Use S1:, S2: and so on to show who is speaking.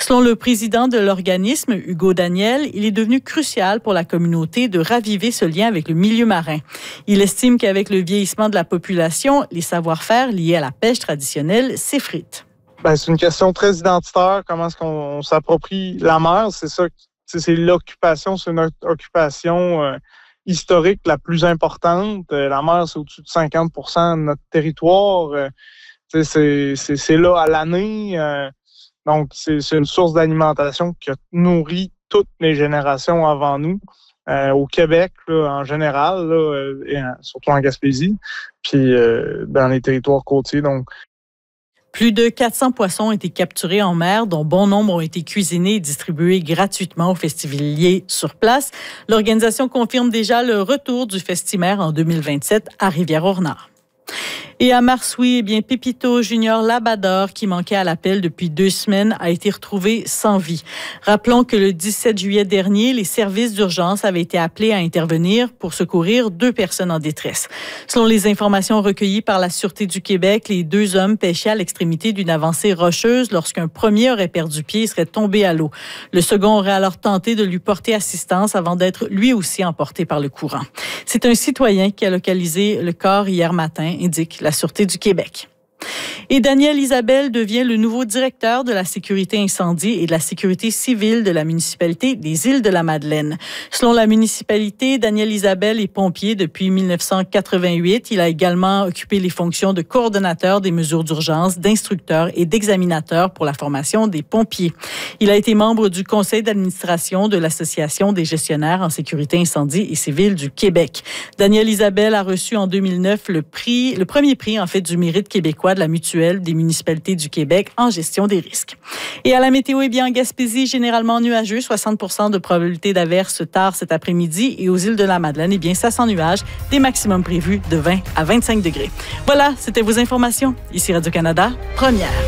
S1: Selon le président de l'organisme, Hugo Daniel, il est devenu crucial pour la communauté de raviver ce lien avec le milieu marin. Il estime qu'avec le vieillissement de la population, les savoir-faire liés à la pêche traditionnelle s'effritent.
S2: C'est une question très identitaire. Comment est-ce qu'on s'approprie la mer? C'est ça, c'est l'occupation, c'est notre occupation historique la plus importante. La mer, c'est au-dessus de 50% de notre territoire. C'est là à l'année. Donc, c'est une source d'alimentation qui a nourri toutes les générations avant nous. Au Québec, là, en général, là, et surtout en Gaspésie, puis dans les territoires côtiers. Donc,
S1: plus de 400 poissons ont été capturés en mer, dont bon nombre ont été cuisinés et distribués gratuitement aux festivaliers sur place. L'organisation confirme déjà le retour du Festi-mer en 2027 à Rivière-au-Renard. Et à Marsouis, Pépito Junior Labrador, qui manquait à l'appel depuis 2 semaines, a été retrouvé sans vie. Rappelons que le 17 juillet dernier, les services d'urgence avaient été appelés à intervenir pour secourir 2 personnes en détresse. Selon les informations recueillies par la Sûreté du Québec, les 2 hommes pêchaient à l'extrémité d'une avancée rocheuse lorsqu'un premier aurait perdu pied et serait tombé à l'eau. Le second aurait alors tenté de lui porter assistance avant d'être lui aussi emporté par le courant. C'est un citoyen qui a localisé le corps hier matin, indique la Sûreté du Québec. Et Daniel Isabelle devient le nouveau directeur de la sécurité incendie et de la sécurité civile de la municipalité des Îles-de-la-Madeleine. Selon la municipalité, Daniel Isabelle est pompier depuis 1988. Il a également occupé les fonctions de coordonnateur des mesures d'urgence, d'instructeur et d'examinateur pour la formation des pompiers. Il a été membre du conseil d'administration de l'Association des gestionnaires en sécurité incendie et civile du Québec. Daniel Isabelle a reçu en 2009 le premier prix du mérite québécois de la mutuelle des municipalités du Québec en gestion des risques. Et à la météo, en Gaspésie, généralement nuageux, 60% de probabilité d'averse tard cet après-midi. Et aux îles de la Madeleine, ça sans nuages, des maximums prévus de 20 à 25 degrés. Voilà, c'était vos informations. Ici Radio-Canada, première.